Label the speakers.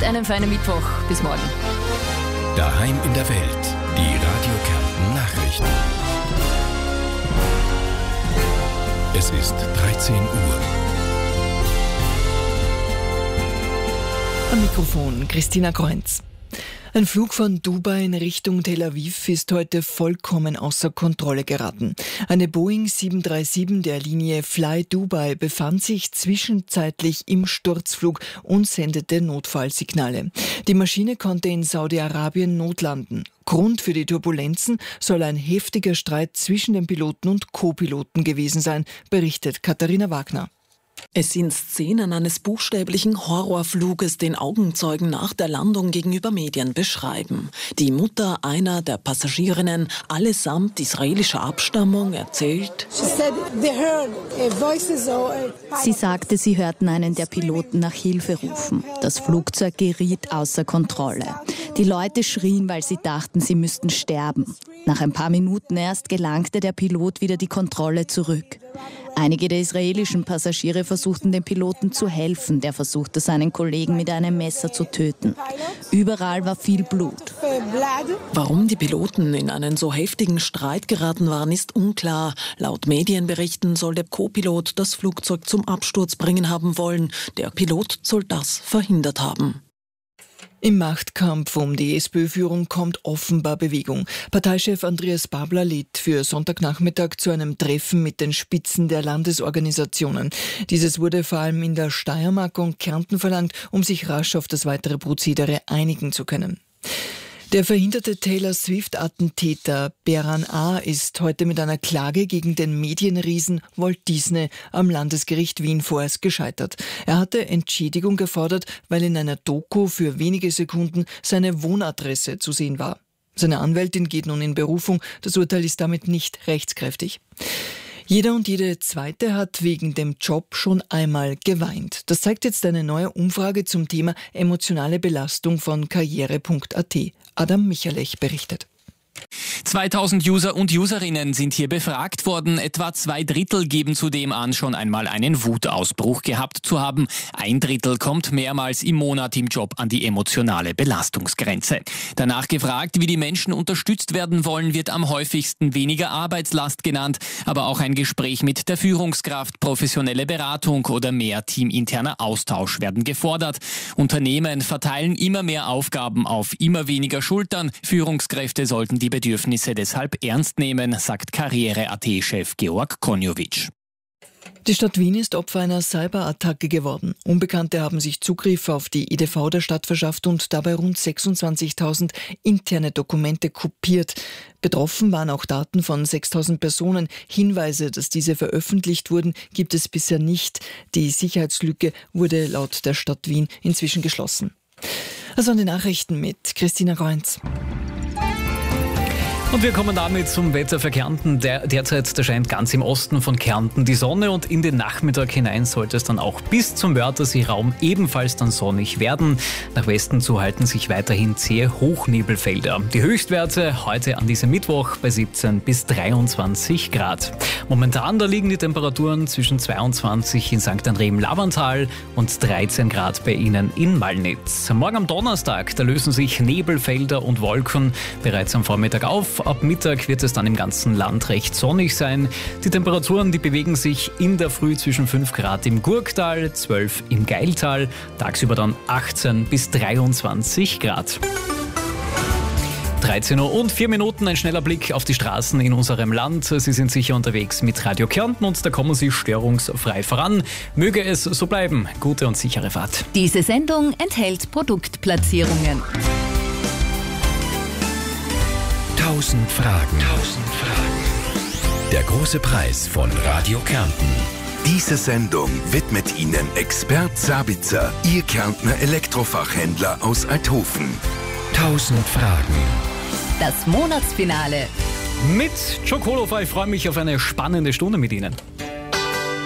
Speaker 1: einen feinen Mittwoch. Bis morgen.
Speaker 2: Daheim in der Welt. Die Radio Kärnten Nachrichten. Es ist 13 Uhr.
Speaker 3: Am Mikrofon Christina Kreunz. Ein Flug von Dubai in Richtung Tel Aviv ist heute vollkommen außer Kontrolle geraten. Eine Boeing 737 der Linie Fly Dubai befand sich zwischenzeitlich im Sturzflug und sendete Notfallsignale. Die Maschine konnte in Saudi-Arabien notlanden. Grund für die Turbulenzen soll ein heftiger Streit zwischen dem Piloten und Co-Piloten gewesen sein, berichtet Katharina Wagner.
Speaker 4: Es sind Szenen eines buchstäblichen Horrorfluges, den Augenzeugen nach der Landung gegenüber Medien beschreiben. Die Mutter einer der Passagierinnen, allesamt israelischer Abstammung, erzählt:
Speaker 5: Sie sagte, sie hörten einen der Piloten nach Hilfe rufen. Das Flugzeug geriet außer Kontrolle. Die Leute schrien, weil sie dachten, sie müssten sterben. Nach ein paar Minuten erst gelangte der Pilot wieder die Kontrolle zurück. Einige der israelischen Passagiere versuchten dem Piloten zu helfen. Der versuchte, seinen Kollegen mit einem Messer zu töten. Überall war viel Blut.
Speaker 4: Warum die Piloten in einen so heftigen Streit geraten waren, ist unklar. Laut Medienberichten soll der Co-Pilot das Flugzeug zum Absturz bringen haben wollen. Der Pilot soll das verhindert haben.
Speaker 3: Im Machtkampf um die SPÖ-Führung kommt offenbar Bewegung. Parteichef Andreas Babler lädt für Sonntagnachmittag zu einem Treffen mit den Spitzen der Landesorganisationen. Dieses wurde vor allem in der Steiermark und Kärnten verlangt, um sich rasch auf das weitere Prozedere einigen zu können. Der verhinderte Taylor Swift-Attentäter Beran A. ist heute mit einer Klage gegen den Medienriesen Walt Disney am Landesgericht Wien vorerst gescheitert. Er hatte Entschädigung gefordert, weil in einer Doku für wenige Sekunden seine Wohnadresse zu sehen war. Seine Anwältin geht nun in Berufung. Das Urteil ist damit nicht rechtskräftig. Jeder und jede Zweite hat wegen dem Job schon einmal geweint. Das zeigt jetzt eine neue Umfrage zum Thema emotionale Belastung von karriere.at. Adam Michalech berichtet.
Speaker 6: 2000 User und Userinnen sind hier befragt worden. Etwa 2/3 geben zudem an, schon einmal einen Wutausbruch gehabt zu haben. 1/3 kommt mehrmals im Monat im Job an die emotionale Belastungsgrenze. Danach gefragt, wie die Menschen unterstützt werden wollen, wird am häufigsten weniger Arbeitslast genannt, aber auch ein Gespräch mit der Führungskraft, professionelle Beratung oder mehr teaminterner Austausch werden gefordert. Unternehmen verteilen immer mehr Aufgaben auf immer weniger Schultern. Führungskräfte sollten die Bedürfnisse deshalb ernst nehmen, sagt Karriere.at-Chef Georg Konjovic.
Speaker 3: Die Stadt Wien ist Opfer einer Cyberattacke geworden. Unbekannte haben sich Zugriff auf die EDV der Stadt verschafft und dabei rund 26.000 interne Dokumente kopiert. Betroffen waren auch Daten von 6.000 Personen. Hinweise, dass diese veröffentlicht wurden, gibt es bisher nicht. Die Sicherheitslücke wurde laut der Stadt Wien inzwischen geschlossen. Das waren die Nachrichten mit Christina Kreunz.
Speaker 7: Und wir kommen damit zum Wetter für Kärnten. Derzeit scheint ganz im Osten von Kärnten die Sonne und in den Nachmittag hinein sollte es dann auch bis zum Wörthersee-Raum ebenfalls dann sonnig werden. Nach Westen zu halten sich weiterhin zähe Hochnebelfelder. Die Höchstwerte heute an diesem Mittwoch bei 17 bis 23 Grad. Momentan da liegen die Temperaturen zwischen 22 in St. André-im-Lavantal und 13 Grad bei Ihnen in Malnitz. Morgen am Donnerstag, da lösen sich Nebelfelder und Wolken bereits am Vormittag auf. Ab Mittag wird es dann im ganzen Land recht sonnig sein. Die Temperaturen, die bewegen sich in der Früh zwischen 5 Grad im Gurktal, 12 im Geiltal, tagsüber dann 18 bis 23 Grad. 13 Uhr und 4 Minuten, ein schneller Blick auf die Straßen in unserem Land. Sie sind sicher unterwegs mit Radio Kärnten und da kommen Sie störungsfrei voran. Möge es so bleiben. Gute und sichere Fahrt.
Speaker 1: Diese Sendung enthält Produktplatzierungen.
Speaker 2: 1000 Fragen. Der große Preis von Radio Kärnten.
Speaker 8: Diese Sendung widmet Ihnen Expert Sabitzer, Ihr Kärntner Elektrofachhändler aus Althofen.
Speaker 2: 1000 Fragen.
Speaker 1: Das Monatsfinale.
Speaker 7: Mit Joe Kolofer, ich freue mich auf eine spannende Stunde mit Ihnen.